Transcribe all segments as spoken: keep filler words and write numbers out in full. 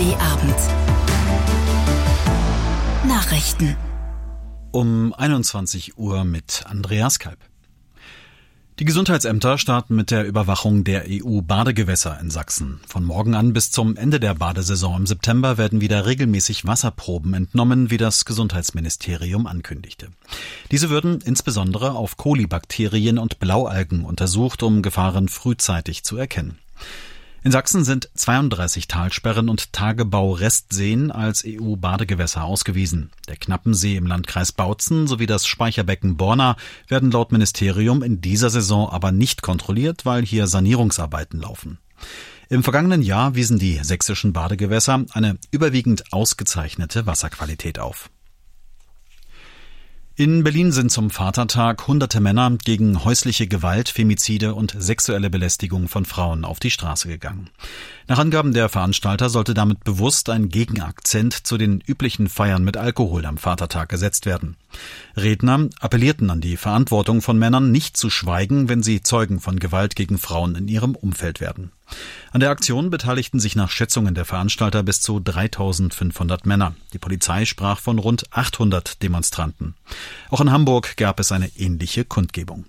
D Abend. Nachrichten. Um einundzwanzig Uhr mit Andreas Kalb. Die Gesundheitsämter starten mit der Überwachung der E U-Badegewässer in Sachsen. Von morgen an bis zum Ende der Badesaison im September werden wieder regelmäßig Wasserproben entnommen, wie das Gesundheitsministerium ankündigte. Diese würden insbesondere auf Kolibakterien und Blaualgen untersucht, um Gefahren frühzeitig zu erkennen. In Sachsen sind zweiunddreißig Talsperren und Tagebau-Restseen als E U-Badegewässer ausgewiesen. Der Knappensee im Landkreis Bautzen sowie das Speicherbecken Borna werden laut Ministerium in dieser Saison aber nicht kontrolliert, weil hier Sanierungsarbeiten laufen. Im vergangenen Jahr wiesen die sächsischen Badegewässer eine überwiegend ausgezeichnete Wasserqualität auf. In Berlin sind zum Vatertag hunderte Männer gegen häusliche Gewalt, Femizide und sexuelle Belästigung von Frauen auf die Straße gegangen. Nach Angaben der Veranstalter sollte damit bewusst ein Gegenakzent zu den üblichen Feiern mit Alkohol am Vatertag gesetzt werden. Redner appellierten an die Verantwortung von Männern, nicht zu schweigen, wenn sie Zeugen von Gewalt gegen Frauen in ihrem Umfeld werden. An der Aktion beteiligten sich nach Schätzungen der Veranstalter bis zu dreitausendfünfhundert Männer. Die Polizei sprach von rund achthundert Demonstranten. Auch in Hamburg gab es eine ähnliche Kundgebung.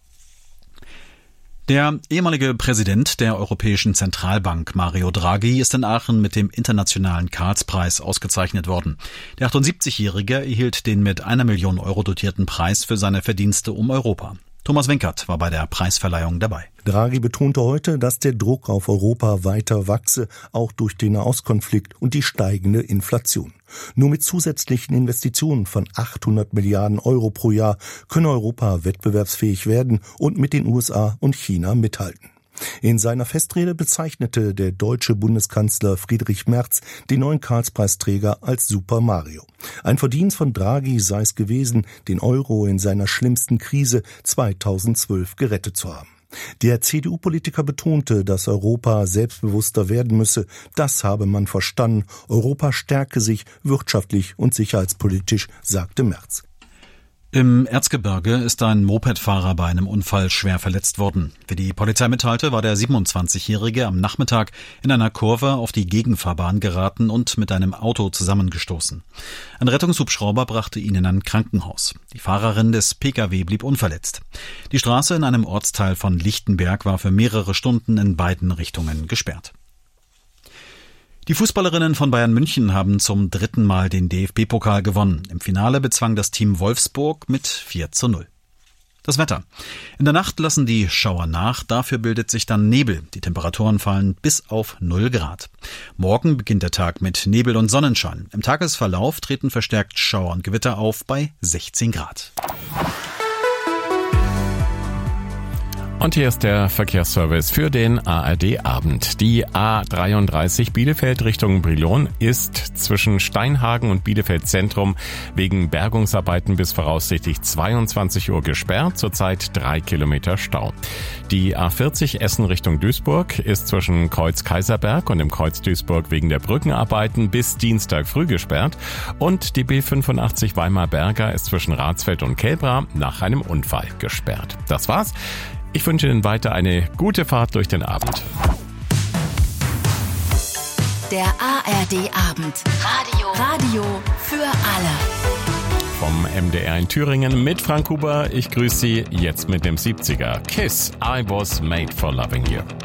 Der ehemalige Präsident der Europäischen Zentralbank, Mario Draghi, ist in Aachen mit dem Internationalen Karlspreis ausgezeichnet worden. Der achtundsiebzigjährige erhielt den mit einer Million Euro dotierten Preis für seine Verdienste um Europa. Thomas Wenkert war bei der Preisverleihung dabei. Draghi betonte heute, dass der Druck auf Europa weiter wachse, auch durch den Nahostkonflikt und die steigende Inflation. Nur mit zusätzlichen Investitionen von achthundert Milliarden Euro pro Jahr könne Europa wettbewerbsfähig werden und mit den U S A und China mithalten. In seiner Festrede bezeichnete der deutsche Bundeskanzler Friedrich Merz den neuen Karlspreisträger als Super Mario. Ein Verdienst von Draghi sei es gewesen, den Euro in seiner schlimmsten Krise zweitausendzwölf gerettet zu haben. Der C D U-Politiker betonte, dass Europa selbstbewusster werden müsse. Das habe man verstanden. Europa stärke sich wirtschaftlich und sicherheitspolitisch, sagte Merz. Im Erzgebirge ist ein Mopedfahrer bei einem Unfall schwer verletzt worden. Wie die Polizei mitteilte, war der siebenundzwanzigjährige am Nachmittag in einer Kurve auf die Gegenfahrbahn geraten und mit einem Auto zusammengestoßen. Ein Rettungshubschrauber brachte ihn in ein Krankenhaus. Die Fahrerin des Pkw blieb unverletzt. Die Straße in einem Ortsteil von Lichtenberg war für mehrere Stunden in beiden Richtungen gesperrt. Die Fußballerinnen von Bayern München haben zum dritten Mal den D F B-Pokal gewonnen. Im Finale bezwang das Team Wolfsburg mit vier zu null. Das Wetter. In der Nacht lassen die Schauer nach, dafür bildet sich dann Nebel. Die Temperaturen fallen bis auf null Grad. Morgen beginnt der Tag mit Nebel und Sonnenschein. Im Tagesverlauf treten verstärkt Schauer und Gewitter auf bei sechzehn Grad. Und hier ist der Verkehrsservice für den A R D-Abend. Die A dreiunddreißig Bielefeld Richtung Brilon ist zwischen Steinhagen und Bielefeld Zentrum wegen Bergungsarbeiten bis voraussichtlich zweiundzwanzig Uhr gesperrt, zurzeit drei Kilometer Stau. Die A vierzig Essen Richtung Duisburg ist zwischen Kreuz Kaiserberg und dem Kreuz Duisburg wegen der Brückenarbeiten bis Dienstag früh gesperrt und die B fünfundachtzig Weimar-Berger ist zwischen Ratsfeld und Kelbra nach einem Unfall gesperrt. Das war's. Ich wünsche Ihnen weiter eine gute Fahrt durch den Abend. Der A R D-Abend. Radio. Radio für alle. Vom M D R in Thüringen mit Frank Huber. Ich grüße Sie jetzt mit dem siebziger. Kiss, I was made for loving you.